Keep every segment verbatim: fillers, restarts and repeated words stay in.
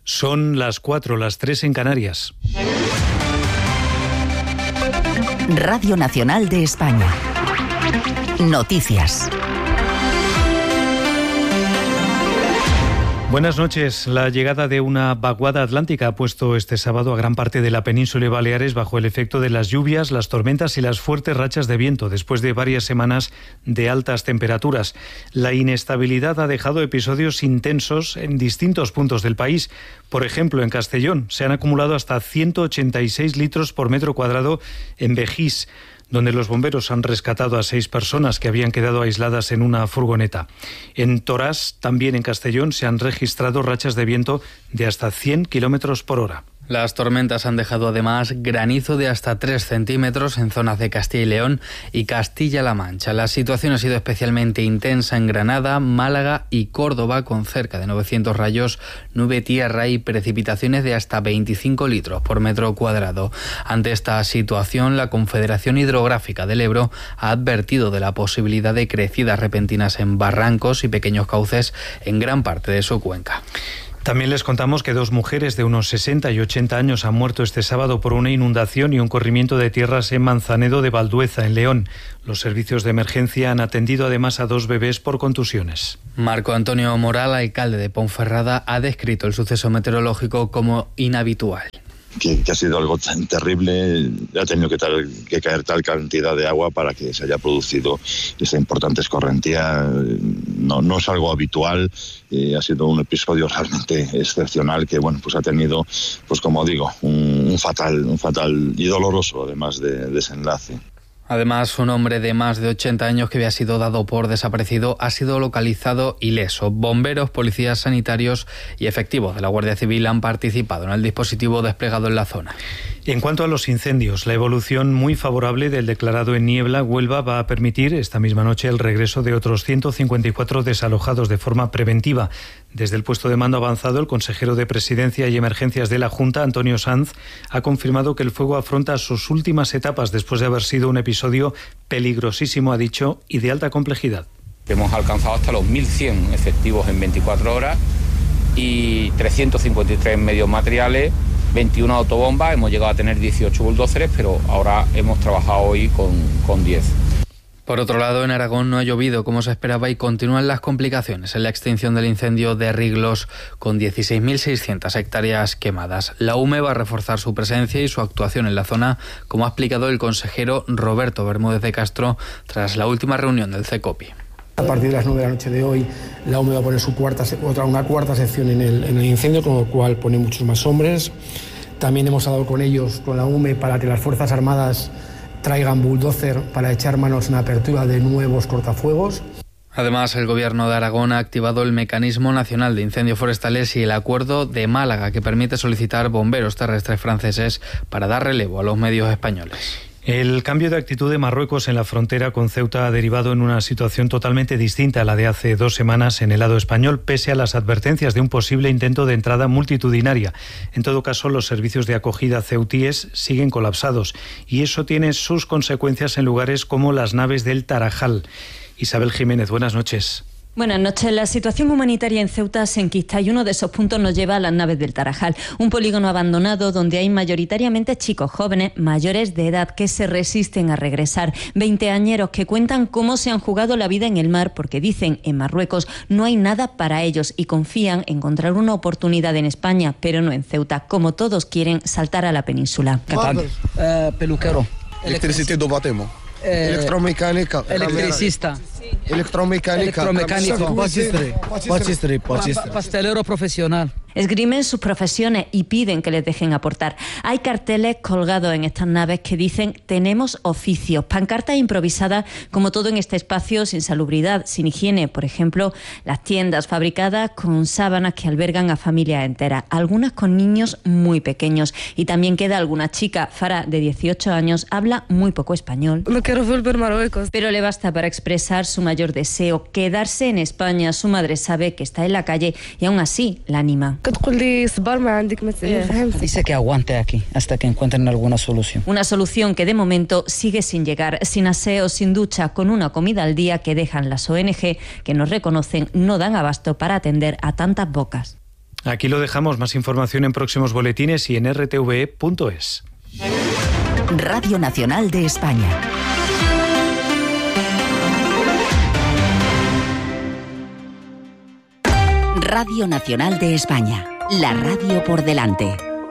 Son las cuatro, las tres en Canarias. Radio Nacional de España. Noticias. Buenas noches. La llegada de una vaguada atlántica ha puesto este sábado a gran parte de la península y Baleares bajo el efecto de las lluvias, las tormentas y las fuertes rachas de viento, después de varias semanas de altas temperaturas. La inestabilidad ha dejado episodios intensos en distintos puntos del país. Por ejemplo, en Castellón se han acumulado hasta ciento ochenta y seis litros por metro cuadrado en Begís, donde los bomberos han rescatado a seis personas que habían quedado aisladas en una furgoneta. En Torás, también en Castellón, se han registrado rachas de viento de hasta cien kilómetros por hora. Las tormentas han dejado además granizo de hasta tres centímetros en zonas de Castilla y León y Castilla-La Mancha. La situación ha sido especialmente intensa en Granada, Málaga y Córdoba, con cerca de novecientos rayos, nube, tierra y precipitaciones de hasta veinticinco litros por metro cuadrado. Ante esta situación, la Confederación Hidrográfica del Ebro ha advertido de la posibilidad de crecidas repentinas en barrancos y pequeños cauces en gran parte de su cuenca. También les contamos que dos mujeres de unos sesenta y ochenta años han muerto este sábado por una inundación y un corrimiento de tierras en Manzanedo de Valdueza, en León. Los servicios de emergencia han atendido además a dos bebés por contusiones. Marco Antonio Moral, alcalde de Ponferrada, ha descrito el suceso meteorológico como inhabitual. Que, que ha sido algo tan terrible, ha tenido que, tal, que caer tal cantidad de agua para que se haya producido esta importante escorrentía. No, no es algo habitual, eh, ha sido un episodio realmente excepcional que, bueno, pues ha tenido, pues como digo, un, un fatal, un fatal y doloroso, además de desenlace. Además, un hombre de más de ochenta años que había sido dado por desaparecido ha sido localizado ileso. Bomberos, policías sanitarios y efectivos de la Guardia Civil han participado en el dispositivo desplegado en la zona. En cuanto a los incendios, la evolución muy favorable del declarado en Niebla, Huelva, va a permitir esta misma noche el regreso de otros ciento cincuenta y cuatro desalojados de forma preventiva. Desde el puesto de mando avanzado, el consejero de Presidencia y Emergencias de la Junta, Antonio Sanz, ha confirmado que el fuego afronta sus últimas etapas después de haber sido un episodio peligrosísimo, ha dicho, y de alta complejidad. Hemos alcanzado hasta los mil cien efectivos en veinticuatro horas y trescientos cincuenta y tres medios materiales, veintiuna autobombas, hemos llegado a tener dieciocho bulldozers, pero ahora hemos trabajado hoy con, con diez. Por otro lado, en Aragón no ha llovido como se esperaba y continúan las complicaciones en la extinción del incendio de Riglos, con dieciséis mil seiscientas hectáreas quemadas. La U M E va a reforzar su presencia y su actuación en la zona, como ha explicado el consejero Roberto Bermúdez de Castro tras la última reunión del CECOPI. A partir de las nueve de la noche de hoy, la U M E va a poner su cuarta, otra, una cuarta sección en el, en el incendio, con lo cual pone muchos más hombres. También hemos hablado con ellos, con la U M E, para que las Fuerzas Armadas traigan bulldozer para echar manos en la apertura de nuevos cortafuegos. Además, el Gobierno de Aragón ha activado el Mecanismo Nacional de Incendios Forestales y el Acuerdo de Málaga, que permite solicitar bomberos terrestres franceses para dar relevo a los medios españoles. El cambio de actitud de Marruecos en la frontera con Ceuta ha derivado en una situación totalmente distinta a la de hace dos semanas en el lado español, pese a las advertencias de un posible intento de entrada multitudinaria. En todo caso, los servicios de acogida ceutíes siguen colapsados y eso tiene sus consecuencias en lugares como las naves del Tarajal. Isabel Jiménez, buenas noches. Buenas noches. La situación humanitaria en Ceuta se enquista y uno de esos puntos nos lleva a las naves del Tarajal, un polígono abandonado donde hay mayoritariamente chicos jóvenes mayores de edad que se resisten a regresar, veinteañeros que cuentan cómo se han jugado la vida en el mar porque dicen en Marruecos no hay nada para ellos y confían en encontrar una oportunidad en España, pero no en Ceuta, como todos quieren saltar a la península. Uh, peluquero. Electricité do batemo. Eh, Electromecánica. Electricista. Electromecánica. Electromecánico. Patisserie. Pastelero profesional. Esgrimen sus profesiones y piden que les dejen aportar. Hay carteles colgados en estas naves que dicen tenemos oficios, pancartas improvisadas como todo en este espacio, sin salubridad, sin higiene. Por ejemplo, las tiendas fabricadas con sábanas que albergan a familias enteras, algunas con niños muy pequeños. Y también queda alguna chica, Farah, de dieciocho años, habla muy poco español. No quiero volver a Marruecos. Pero le basta para expresar su mayor deseo, quedarse en España. Su madre sabe que está en la calle y aún así la anima. Dice que aguante aquí hasta que encuentren alguna solución. Una solución que de momento sigue sin llegar, sin aseo, sin ducha, con una comida al día que dejan las O N G que nos reconocen no dan abasto para atender a tantas bocas. Aquí lo dejamos. Más información en próximos boletines y en r t v e punto es. Radio Nacional de España. Radio Nacional de España. La radio por delante.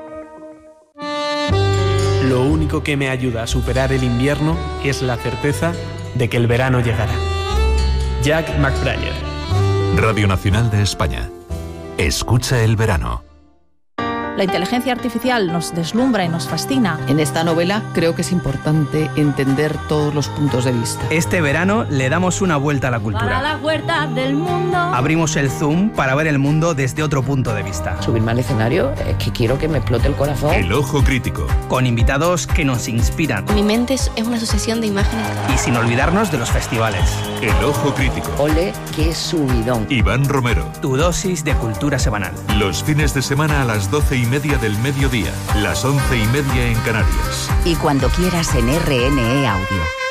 Lo único que me ayuda a superar el invierno es la certeza de que el verano llegará. Jack McBrayer. Radio Nacional de España. Escucha el verano. La inteligencia artificial nos deslumbra y nos fascina. En esta novela creo que es importante entender todos los puntos de vista. Este verano le damos una vuelta a la cultura. Para la vuelta del mundo. Abrimos el Zoom para ver el mundo desde otro punto de vista. Subirme al escenario es que quiero que me explote el corazón. El ojo crítico. Con invitados que nos inspiran. Mi mente es una sucesión de imágenes. Y sin olvidarnos de los festivales. El ojo crítico. Ole, qué subidón. Iván Romero. Tu dosis de cultura semanal. Los fines de semana a las doce y media del mediodía, las once y media en Canarias. Y cuando quieras en R N E Audio.